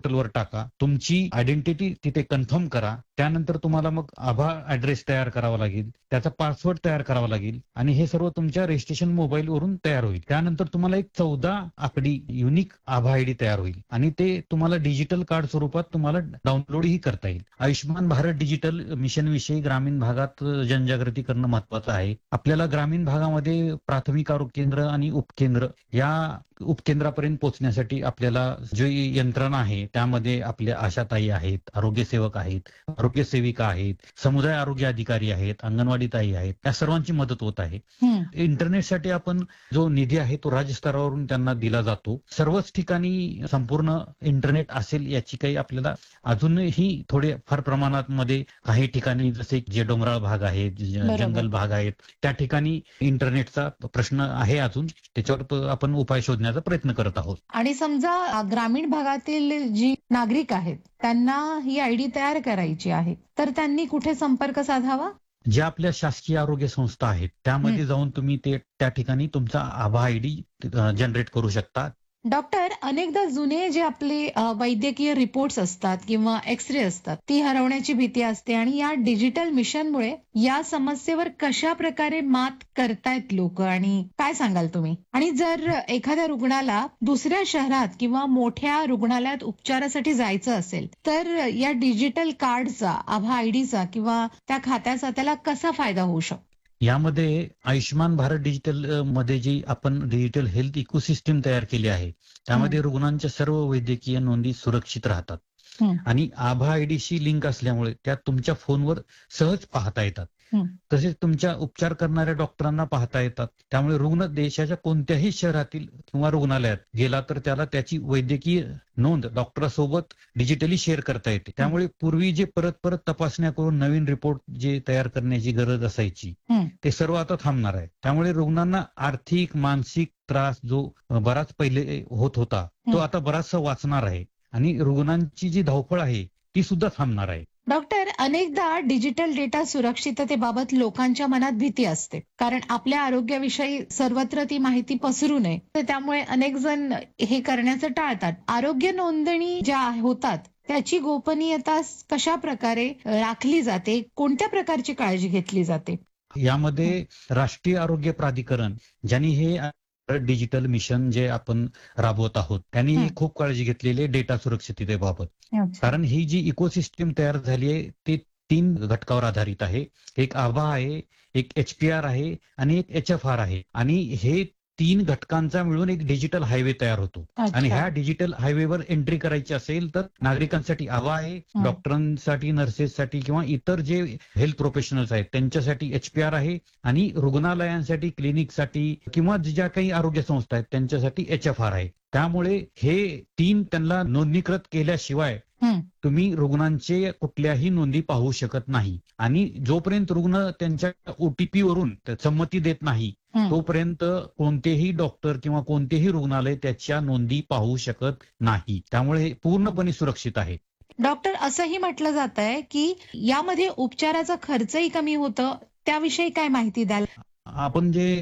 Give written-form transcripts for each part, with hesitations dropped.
पोर्टलवर टाका, तुमची आयडेंटिटी तिथे कन्फर्म करा. त्यानंतर तुम्हाला मग आभा ऍड्रेस तयार करावा लागेल, त्याचा पासवर्ड तयार करावा लागेल आणि हे सर्व तुमच्या रजिस्ट्रेशन मोबाईल वरून तयार होईल. त्यानंतर तुम्हाला एक 14 आकडी युनिक आभा आयडी तयार होईल आणि ते तुम्हाला डिजिटल कार्ड स्वरूपात तुम्हाला डाउनलोडही करता येईल. आयुष्यमान भारत डिजिटल मिशन विषयी ग्रामीण भागात जनजागृती करणं महत्वाचं आहे. आपल्याला ग्रामीण भागामध्ये प्राथमिक आरोग्य केंद्र आणि उपकेंद्र या उपकेंद्रापर्यंत पोहोचण्यासाठी आपल्याला जी यंत्रणा आहे त्यामध्ये आपल्या आशाताई आहेत, आरोग्य सेवक आहेत, आरोग्य सेविका आहेत, समुदाय आरोग्य अधिकारी आहेत, अंगणवाडी ताई आहेत, या सर्वांची मदत होत आहे. इंटरनेटसाठी आपण जो निधी आहे तो राज्य स्तरावरून त्यांना दिला जातो. सर्वच ठिकाणी संपूर्ण इंटरनेट असेल याची काही आपल्याला अजूनही थोडे फार प्रमाणात मध्ये काही ठिकाणी जसे जे डोंगराळ भाग आहेत, जंगल भाग आहेत, त्या ठिकाणी इंटरनेटचा प्रश्न आहे. अजून त्याच्यावर आपण उपाय शोधण्याचा प्रयत्न करत आहोत. आणि समजा ग्रामीण भागातील जी नागरिक आहेत त्यांना ही आयडी तयार करायची आहे, तर त्यांनी कुठे संपर्क साधावा? ज्या आपल्या शासकीय आरोग्य संस्था आहेत त्यामध्ये जाऊन तुम्ही त्या ठिकाणी तुमचा आभा आयडी जनरेट करू शकता. डॉक्टर, अनेकदा जुने जे आपले वैद्यकीय रिपोर्ट्स असतात किंवा एक्सरे असतात ती हरवण्याची भीती असते आणि या डिजिटल मिशनमुळे या समस्येवर कशा प्रकारे मात करतायत लोक आणि काय सांगाल तुम्ही? आणि जर एखाद्या रुग्णाला दुसऱ्या शहरात किंवा मोठ्या रुग्णालयात उपचारासाठी जायचं असेल तर या डिजिटल कार्डचा, आभा आयडीचा किंवा त्या खात्याचा त्याला कसा फायदा होऊ शकतो? यामध्ये आयुष्यमान भारत डिजिटल मध्ये जी आपण डिजिटल हेल्थ इकोसिस्टीम तयार केली आहे त्यामध्ये रुग्णांच्या सर्व वैद्यकीय नोंदी सुरक्षित राहतात आणि आभा आयडीशी लिंक असल्यामुळे त्या तुमच्या फोनवर सहज पाहता येतात. तसेच तुमच्या उपचार करणाऱ्या डॉक्टरांना पाहता येतात. त्यामुळे रुग्ण देशाच्या कोणत्याही शहरातील किंवा रुग्णालयात गेला तर त्याला त्याची वैद्यकीय नोंद डॉक्टरासोबत डिजिटली शेअर करता येते. त्यामुळे पूर्वी जे परत तपासण्या करून नवीन रिपोर्ट जे तयार करण्याची गरज असायची ते सर्व आता थांबणार आहे. त्यामुळे रुग्णांना आर्थिक, मानसिक त्रास जो बराच पहिले होत होता तो आता बराचसा वाचणार आहे आणि रुग्णांची जी धावपळ आहे ती सुद्धा थांबणार आहे. डॉक्टर, अनेकदा डिजिटल डेटा सुरक्षिततेबाबत लोकांच्या मनात भीती असते, कारण आपल्या आरोग्याविषयी सर्वत्र ती माहिती पसरू नये, तर त्यामुळे अनेक जण हे करण्याचं टाळतात. आरोग्य नोंदणी ज्या होतात त्याची गोपनीयता कशा प्रकारे राखली जाते? कोणत्या प्रकारची काळजी घेतली जाते? यामध्ये राष्ट्रीय आरोग्य प्राधिकरण ज्यांनी हे डिजिटल मिशन जे आपण राबवत आहोत त्यांनी खूप काळजी घेतलेली आहे डेटा सुरक्षिततेबाबत. कारण ही जी इकोसिस्टीम तयार झाली आहे ती 3 घटकावर आधारित आहे. एक आभा आहे, एक HPR आहे आणि एक HFR आहे आणि हे 3 घटकांचा मिळून एक डिजिटल हायवे तयार होतो. आणि ह्या डिजिटल हायवेवर एंट्री करायची असेल तर नागरिकांसाठी आभा आहे, डॉक्टरांसाठी, नर्सेससाठी किंवा इतर जे हेल्थ प्रोफेशनल्स आहेत त्यांच्यासाठी HPR आहे आणि रुग्णालयांसाठी, क्लिनिकसाठी किंवा ज्या काही आरोग्य संस्था आहेत त्यांच्यासाठी HFR आहे. त्यामुळे हे 3 त्यांना नोंदणीकृत केल्याशिवाय तुम्ही रुग्णांचे कुठल्याही नोंदी पाहू शकत नाही आणि जोपर्यंत रुग्ण त्यांच्या OTP वरून संमती देत नाही तोपर्यंत कोणतेही डॉक्टर किंवा कोणतेही रुग्णालय त्याच्या नोंदी पाहू शकत नाही. त्यामुळे हे पूर्णपणे सुरक्षित आहे. डॉक्टर, असंही म्हटलं जात आहे की यामध्ये उपचाराचा खर्चही कमी होतं, त्याविषयी काय माहिती द्याल? आपण जे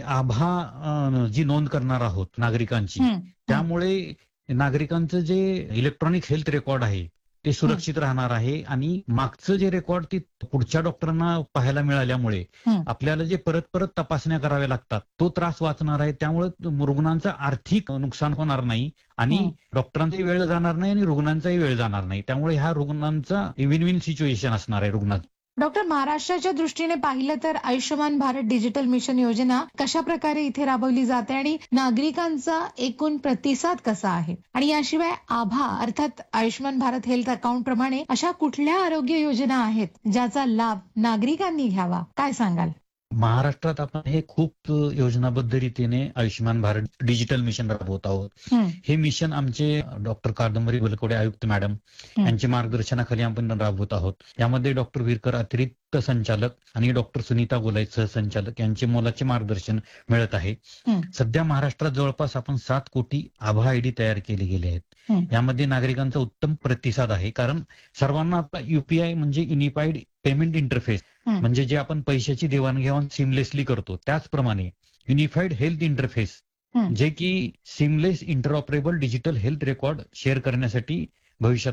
आभा जी नोंद करणार आहोत नागरिकांची, त्यामुळे नागरिकांचं जे इलेक्ट्रॉनिक हेल्थ रेकॉर्ड आहे ते सुरक्षित राहणार आहे आणि मागचं जे रेकॉर्ड ते पुढच्या डॉक्टरांना पाहायला मिळाल्यामुळे आपल्याला जे परत तपासण्या कराव्या लागतात तो त्रास वाचणार आहे. त्यामुळे रुग्णांचं आर्थिक नुकसान होणार नाही आणि डॉक्टरांचाही वेळ जाणार नाही आणि रुग्णांचाही वेळ जाणार नाही. त्यामुळे ह्या रुग्णांचा विन विन सिच्युएशन असणार आहे रुग्णांचं. डॉक्टर, महाराष्ट्राच्या दृष्टीने पाहिलं तर आयुष्यमान भारत डिजिटल मिशन योजना कशा प्रकारे इथे राबवली जाते आणि नागरिकांचा एकूण प्रतिसाद कसा आहे? आणि याशिवाय आभा अर्थात आयुष्यमान भारत हेल्थ अकाउंट प्रमाणे अशा कुठल्या आरोग्य योजना आहेत ज्याचा लाभ नागरिकांनी घ्यावा? काय सांगाल? महाराष्ट्रात आपण हे खूप योजनाबद्ध रीतीने आयुष्यमान भारत डिजिटल मिशन राबवत आहोत. हे मिशन आमचे डॉक्टर कादंबरी बलकवडे आयुक्त मॅडम यांच्या मार्गदर्शनाखाली आपण राबवत आहोत. यामध्ये डॉक्टर विरकर अतिरिक्त संचालक आणि डॉक्टर सुनीता गोलाय सहसंचालक यांचे मोलाचे मार्गदर्शन मिळत आहे. सध्या महाराष्ट्रात जवळपास आपण 7 कोटी आभा आयडी तयार केले गेले आहेत. यामध्ये नागरिकांचा उत्तम प्रतिसाद आहे कारण सर्वांना आता UPI म्हणजे युनिफाईड पेमेंट इंटरफेस म्हणजे जे आपण पैशाची देवाणघेवाण सिमलेसली करतो त्याचप्रमाणे युनिफाईड हेल्थ इंटरफेस जे की seamless interoperable digital health record share करण्यासाठी भविष्यात